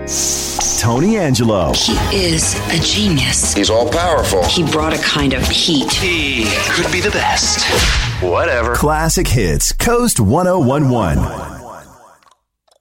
Tony Angelo. He is a genius. He's all powerful. He brought a kind of heat. He could be the best. Whatever. Classic Hits, Coast 1011.